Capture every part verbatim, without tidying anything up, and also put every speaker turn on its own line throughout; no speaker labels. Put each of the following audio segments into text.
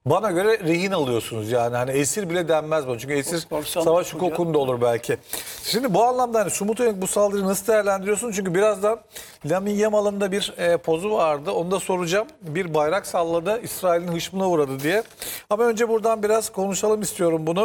Bana göre rehin alıyorsunuz yani. Hani esir bile denmez bana. Çünkü esir
Korsan
savaş
bu
hukukunda olur belki. Şimdi bu anlamda hani Sumut'a yönelik bu saldırıyı nasıl değerlendiriyorsun? Çünkü birazdan Lamine Yamal'ın da bir e, pozu vardı. Onu da soracağım. Bir bayrak salladı. İsrail'in hışmına uğradı diye. Ama önce buradan biraz konuşalım istiyorum bunu.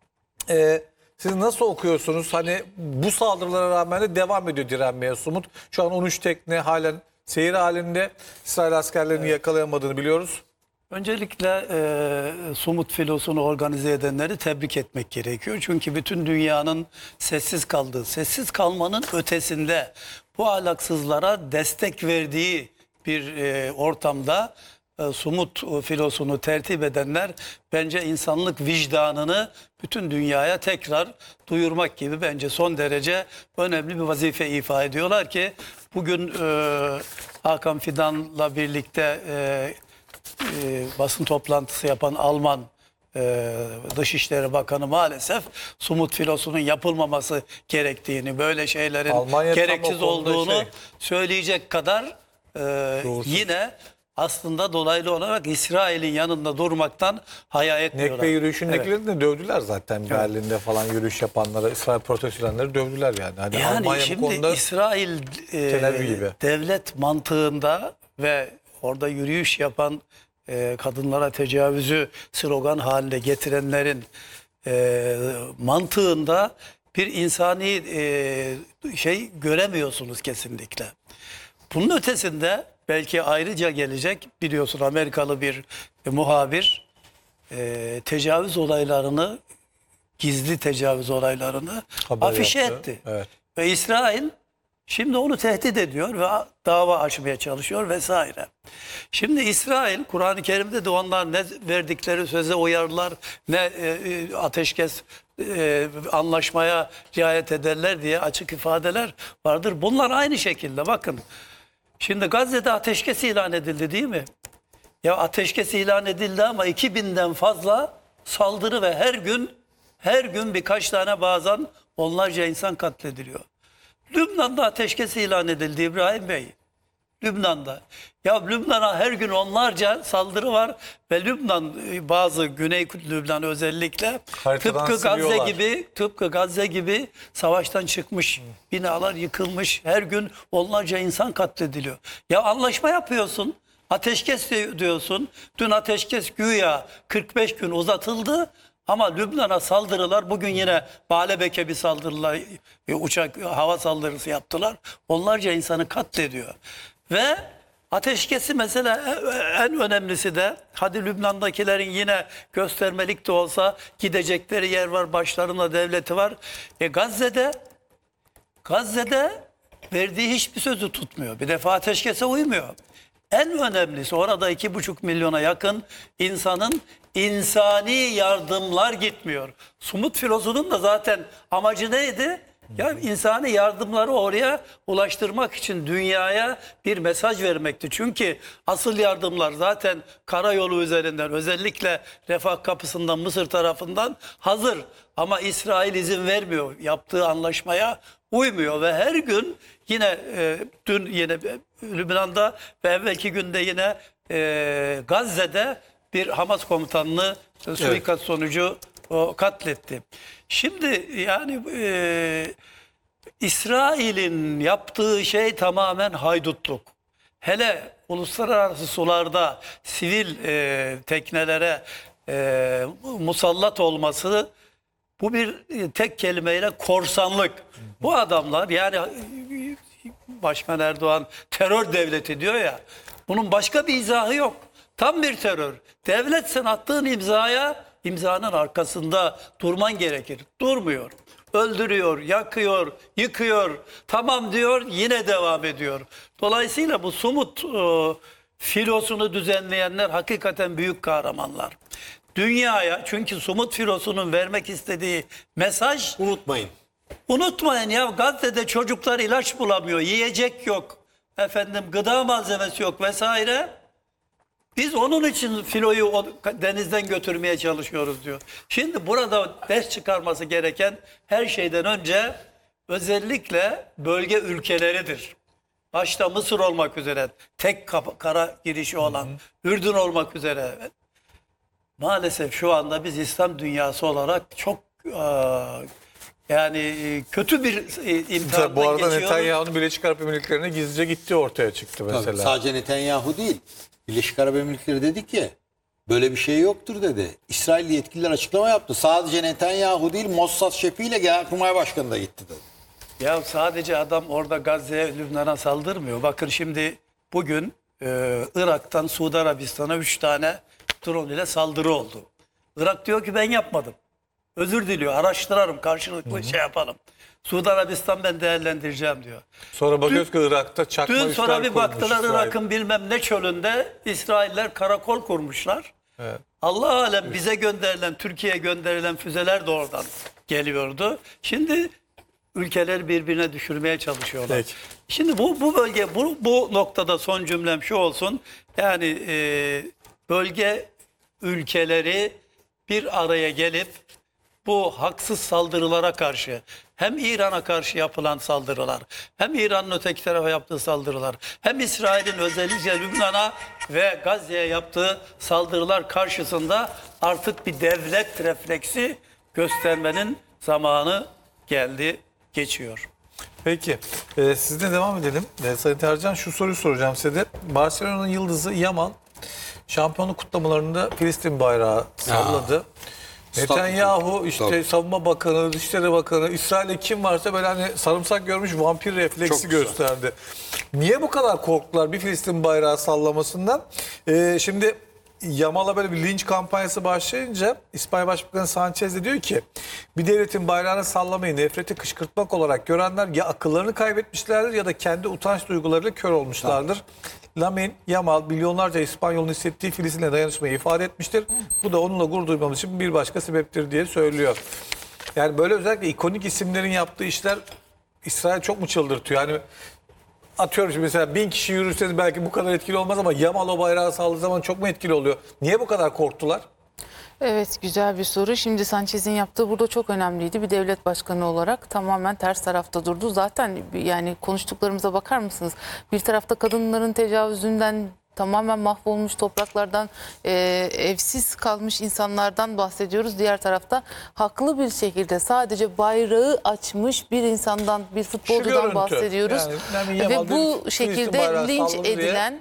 E, Siz nasıl okuyorsunuz? Hani bu saldırılara rağmen de devam ediyor direnmeye Sumut. Şu an on üç tekne halen seyir halinde. İsrail askerlerini evet. yakalayamadığını biliyoruz.
Öncelikle e, Sumut filosunu organize edenleri tebrik etmek gerekiyor. Çünkü bütün dünyanın sessiz kaldığı, sessiz kalmanın ötesinde bu ahlaksızlara destek verdiği bir e, ortamda e, Sumut filosunu tertip edenler bence insanlık vicdanını bütün dünyaya tekrar duyurmak gibi bence son derece önemli bir vazife ifa ediyorlar ki bugün e, Hakan Fidan'la birlikte e, E, basın toplantısı yapan Alman e, Dışişleri Bakanı maalesef Sumut filosunun yapılmaması gerektiğini, böyle şeylerin
Almanya
gereksiz olduğunu
şey.
söyleyecek kadar e, yine aslında dolaylı olarak İsrail'in yanında durmaktan haya etmiyorlar.
Nekbe yürüyüşündekileri
Evet.
de dövdüler zaten. Evet. Berlin'de falan yürüyüş yapanlara, İsrail protestolarları dövdüler yani. Hani
yani
Almanya
şimdi
bu konuda
İsrail e,
gibi.
devlet mantığında ve orada yürüyüş yapan e, kadınlara tecavüzü slogan haline getirenlerin e, mantığında bir insani e, şey göremiyorsunuz kesinlikle. Bunun ötesinde belki ayrıca gelecek, biliyorsun Amerikalı bir e, muhabir e, tecavüz olaylarını, gizli tecavüz olaylarını
Haber
afişe
yaptı.
etti.
Evet.
Ve İsrail şimdi onu tehdit ediyor ve dava açmaya çalışıyor vesaire. Şimdi İsrail, Kur'an-ı Kerim'de de onlar ne verdikleri söze uyarlar, ne e, ateşkes e, anlaşmaya riayet ederler diye açık ifadeler vardır. Bunlar aynı şekilde bakın. Şimdi Gazze'de ateşkes ilan edildi değil mi? Ya ateşkes ilan edildi ama iki binden fazla saldırı ve her gün her gün birkaç tane bazen onlarca insan katlediliyor. Lübnan'da ateşkes ilan edildi İbrahim Bey. Lübnan'da. Ya Lübnan'a her gün onlarca saldırı var ve Lübnan, bazı Güney Lübnan özellikle
Haritadan
tıpkı Gazze
siliyorlar.
gibi tıpkı Gazze gibi savaştan çıkmış. Binalar yıkılmış. Her gün onlarca insan katlediliyor. Ya anlaşma yapıyorsun. Ateşkes diyorsun. Dün ateşkes güya kırk beş gün uzatıldı. Ama Lübnan'a saldırılar, bugün yine Baalbek'e bir saldırılar, uçak hava saldırısı yaptılar. Onlarca insanı katlediyor. Ve ateşkesi mesela en önemlisi de, hadi Lübnan'dakilerin yine göstermelik de olsa gidecekleri yer var, başlarında devleti var. E Gazze'de Gazze'de verdiği hiçbir sözü tutmuyor. Bir defa ateşkese uymuyor. En önemlisi orada iki buçuk milyona yakın insanın insani yardımlar gitmiyor. Sumut filosunun da zaten amacı neydi? Ya insani yardımları oraya ulaştırmak için dünyaya bir mesaj vermekti. Çünkü asıl yardımlar zaten karayolu üzerinden, özellikle Refah Kapısı'ndan, Mısır tarafından hazır. Ama İsrail izin vermiyor. Yaptığı anlaşmaya uymuyor ve her gün yine e, dün yine Lübnan'da ve evvelki günde yine e, Gazze'de bir Hamas komutanını e, suikast evet. sonucu o, katletti. Şimdi yani e, İsrail'in yaptığı şey tamamen haydutluk. Hele uluslararası sularda sivil e, teknelere e, musallat olması, bu bir tek kelimeyle korsanlık. Bu adamlar, yani Başkan Erdoğan terör devleti diyor ya, bunun başka bir izahı yok. Tam bir terör. Devletsen attığın imzaya, imzanın arkasında durman gerekir. Durmuyor. Öldürüyor, yakıyor, yıkıyor. Tamam diyor, yine devam ediyor. Dolayısıyla bu Sumut e, filosunu düzenleyenler hakikaten büyük kahramanlar. Dünyaya, çünkü Sumut filosunun vermek istediği mesaj,
unutmayın.
Unutmayın ya, Gazze'de çocuklar ilaç bulamıyor, yiyecek yok, efendim gıda malzemesi yok vesaire. Biz onun için filoyu o denizden götürmeye çalışıyoruz diyor. Şimdi burada ders çıkarması gereken her şeyden önce özellikle bölge ülkeleridir. Başta Mısır olmak üzere, tek kara girişi olan, hı hı. Ürdün olmak üzere. maalesef şu anda biz İslam dünyası olarak çok e, yani e, kötü bir e,
Mesela
imtihandan
bu arada
geçiyoruz.
Netanyahu'nun Birleşik Arap Emirlikleri'ne gizlice gittiği ortaya çıktı mesela.
Tabii, sadece Netanyahu değil. Birleşik Arap Emirlikleri dedi ki böyle bir şey yoktur dedi. İsrail yetkililer açıklama yaptı. Sadece Netanyahu değil, Mossad şefiyle Genelkurmay Başkanı da gitti dedi.
Ya sadece adam orada Gazze'ye, Lübnan'a saldırmıyor. Bakın şimdi bugün e, Irak'tan Suudi Arabistan'a üç tane drone ile saldırı oldu. Irak diyor ki ben yapmadım. Özür diliyor. Araştırarım, karşılıklı şey yapalım. Suudi Arabistan ben değerlendireceğim diyor.
Sonra bakıyoruz ki Irak'ta çakma
Dün
üsler
sonra bir
kurmuş
baktılar
İsrail.
Irak'ın bilmem ne çölünde İsrailler karakol kurmuşlar.
Evet.
Allah alem bize gönderilen, Türkiye'ye gönderilen füzeler de oradan geliyordu. Şimdi ülkeleri birbirine düşürmeye çalışıyorlar.
Peki.
Şimdi bu bu bölge bu bu noktada son cümlem şu olsun. Yani e, bölge ülkeleri bir araya gelip bu haksız saldırılara karşı hem İran'a karşı yapılan saldırılar, hem İran'ın öteki tarafa yaptığı saldırılar, hem İsrail'in özellikle Lübnan'a ve Gazze'ye yaptığı saldırılar karşısında artık bir devlet refleksi göstermenin zamanı geldi, geçiyor.
Peki. E, sizle devam edelim. E, Sayın Tercan, şu soruyu soracağım size de. Barcelona'nın yıldızı Yamal şampiyonluk kutlamalarında Filistin bayrağı salladı. Netanyahu işte
Tabii.
Savunma Bakanı, Dışişleri Bakanı, İsrail'de kim varsa böyle hani sarımsak görmüş vampir refleksi
Çok güzel.
gösterdi. Niye bu kadar korktular bir Filistin bayrağı sallamasından? Ee, şimdi Yamal'a böyle bir linç kampanyası başlayınca İspanya Başbakanı Sanchez de diyor ki bir devletin bayrağını sallamayı nefreti kışkırtmak olarak görenler ya akıllarını kaybetmişlerdir ya da kendi utanç duygularıyla kör olmuşlardır. Lamine Yamal milyonlarca İspanyol'un hissettiği Filistin'e dayanışmayı ifade etmiştir. Bu da onunla gurur duymamız için bir başka sebeptir diye söylüyor. Yani böyle özellikle ikonik isimlerin yaptığı işler İsrail çok mu çıldırtıyor? Yani atıyorum şimdi mesela bin kişi yürürseniz belki bu kadar etkili olmaz ama Yamal o bayrağı salladığı zaman çok mu etkili oluyor? Niye bu kadar korktular?
Evet, güzel bir soru. Şimdi Sanchez'in yaptığı burada çok önemliydi. Bir devlet başkanı olarak tamamen ters tarafta durdu. Zaten yani konuştuklarımıza bakar mısınız? Bir tarafta kadınların tecavüzünden tamamen mahvolmuş topraklardan e, evsiz kalmış insanlardan bahsediyoruz. Diğer tarafta haklı bir şekilde sadece bayrağı açmış bir insandan, bir futbolcudan
görüntü.
bahsediyoruz.
Yani Lamine Yamal
Ve bu
bir
şekilde
Filistin bayrağı
linç
salladı diye-
edilen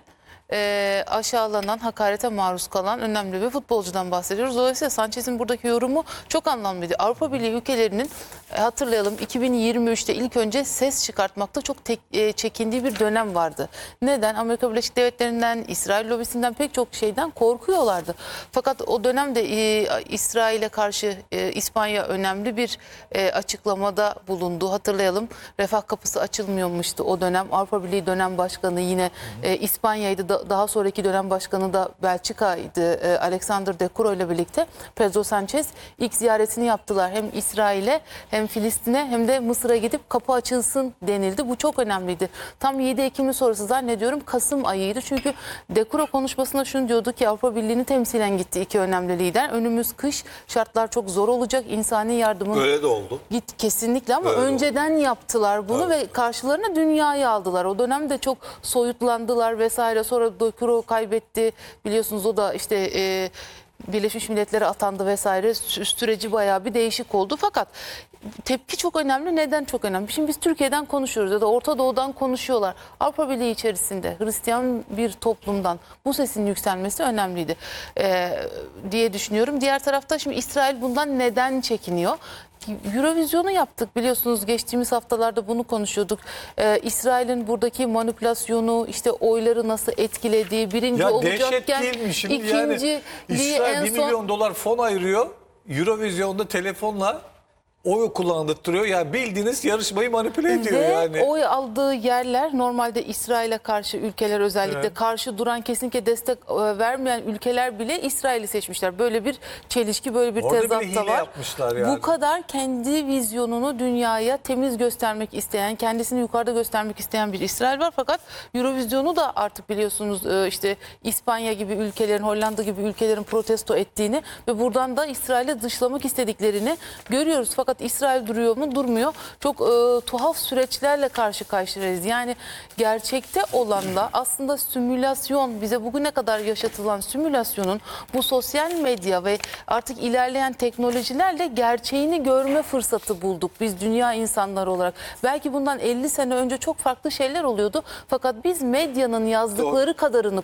e, aşağılanan, hakarete maruz kalan önemli bir futbolcudan bahsediyoruz. Dolayısıyla Sanchez'in buradaki yorumu çok anlamlıydı. Avrupa Birliği ülkelerinin e, hatırlayalım iki bin yirmi üçte ilk önce ses çıkartmakta çok tek, e, çekindiği bir dönem vardı. Neden? Amerika Birleşik Devletleri'nden, İsrail lobisinden pek çok şeyden korkuyorlardı. Fakat o dönemde e, İsrail'e karşı e, İspanya önemli bir e, açıklamada bulundu. Hatırlayalım, refah kapısı açılmıyormuştu o dönem. Avrupa Birliği dönem başkanı yine e, İspanya'ydı. Da, daha sonraki dönem başkanı da Belçika'ydı. E, Alexander De Croo ile birlikte Pedro Sanchez ilk ziyaretini yaptılar. Hem İsrail'e hem Filistin'e hem de Mısır'a gidip kapı açılsın denildi. Bu çok önemliydi. Tam yedi Ekim'in sonrası zannediyorum Kasım ayıydı. Çünkü De Croo konuşmasında şunu diyordu ki Avrupa Birliği'ni temsilen gitti iki önemli lider. Önümüz kış, şartlar çok zor olacak. İnsani yardımın
Öyle de oldu.
Git kesinlikle ama
Öyle
önceden yaptılar bunu ve karşılarına dünyayı aldılar. O dönemde çok soyutlandılar vesaire. Sonra De Croo kaybetti. Biliyorsunuz o da işte e, Birleşmiş Milletler'e atandı vesaire. Sü- Süreci bayağı bir değişik oldu. Fakat tepki çok önemli. Neden çok önemli? Şimdi biz Türkiye'den konuşuyoruz ya da Orta Doğu'dan konuşuyorlar. Avrupa Birliği içerisinde Hristiyan bir toplumdan bu sesin yükselmesi önemliydi e, diye düşünüyorum. Diğer tarafta şimdi İsrail bundan neden çekiniyor? Eurovizyonu yaptık biliyorsunuz, geçtiğimiz haftalarda bunu konuşuyorduk. Ee, İsrail'in buradaki manipülasyonu, işte oyları nasıl etkilediği, birinci
Ya dehşet
olacakken
değil mi şimdi?
ikinci
Yani İsrail bir milyon dolar fon ayırıyor. Eurovizyonda telefonla oy kullandırtıyor. Yani bildiğiniz yarışmayı manipüle ediyor
Ve
yani.
oy aldığı yerler normalde İsrail'e karşı ülkeler, özellikle
Evet.
karşı duran, kesinlikle destek e, vermeyen ülkeler bile İsrail'i seçmişler. Böyle bir çelişki, böyle bir
Orada
tezat
bile
da
hile
var.
yapmışlar yani.
Bu kadar kendi vizyonunu dünyaya temiz göstermek isteyen, kendisini yukarıda göstermek isteyen bir İsrail var. Fakat Eurovizyonu da artık biliyorsunuz e, işte İspanya gibi ülkelerin, Hollanda gibi ülkelerin protesto ettiğini ve buradan da İsrail'i dışlamak istediklerini görüyoruz. Fakat Fakat İsrail duruyor mu? Durmuyor. Çok e, tuhaf süreçlerle karşı karşıyayız. Yani gerçekte olanla aslında simülasyon, bize bugüne kadar yaşatılan simülasyonun bu sosyal medya ve artık ilerleyen teknolojilerle gerçeğini görme fırsatı bulduk biz dünya insanları olarak. Belki bundan elli sene önce çok farklı şeyler oluyordu. Fakat biz medyanın yazdıkları kadarını